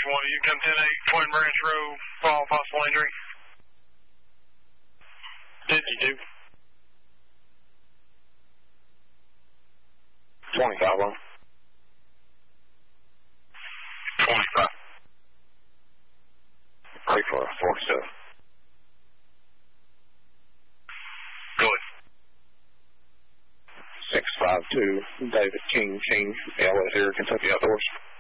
1, you come 10-8, Twin Branch Road, fall possible injury. 52. 25 on. 25. Pray for 47. Go ahead. 652, David King, LS here, Kentucky Outdoors.